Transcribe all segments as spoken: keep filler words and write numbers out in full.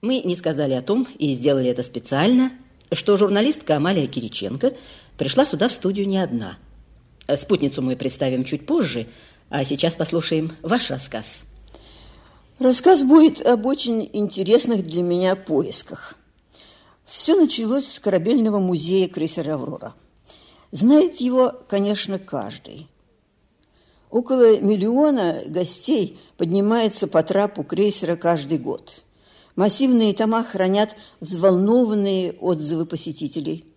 Мы не сказали о том, и сделали это специально, что журналистка Амалия Кириченко пришла сюда в студию не одна. Спутницу мы представим чуть позже, а сейчас послушаем ваш рассказ. Рассказ будет об очень интересных для меня поисках. Все началось с корабельного музея крейсера «Аврора». Знает его, конечно, каждый. Около миллиона гостей поднимается по трапу крейсера каждый год. Массивные тома хранят взволнованные отзывы посетителей.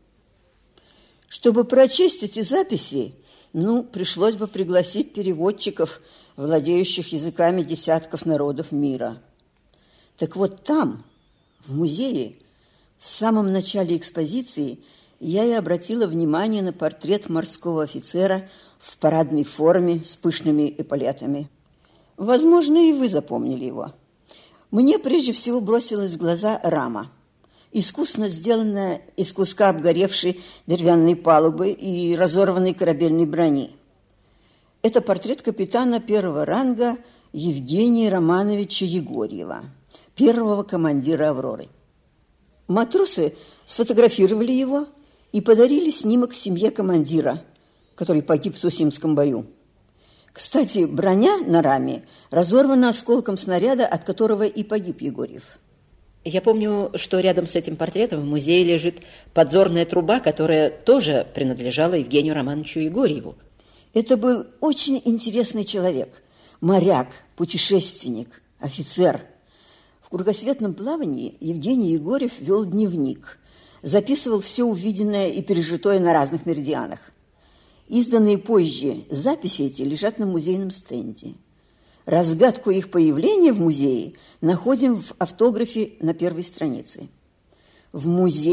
Чтобы прочесть эти записи, ну, пришлось бы пригласить переводчиков, владеющих языками десятков народов мира. Так вот там, в музее, в самом начале экспозиции, я и обратила внимание на портрет морского офицера в парадной форме с пышными эполетами. Возможно, и вы запомнили его. Мне прежде всего бросилась в глаза рама, искусно сделанная из куска обгоревшей деревянной палубы и разорванной корабельной брони. Это портрет капитана первого ранга Евгения Романовича Егорьева, первого командира «Авроры». Матросы сфотографировали его и подарили снимок семье командира, который погиб в Сусимском бою. Кстати, броня на раме разорвана осколком снаряда, от которого и погиб Егорьев. Я помню, что рядом с этим портретом в музее лежит подзорная труба, которая тоже принадлежала Евгению Романовичу Егорьеву. Это был очень интересный человек, моряк, путешественник, офицер. В кругосветном плавании Евгений Егорьев вел дневник, записывал все увиденное и пережитое на разных меридианах. Изданные позже записи эти лежат на музейном стенде. Разгадку их появления в музее находим в автографе на первой странице. В музее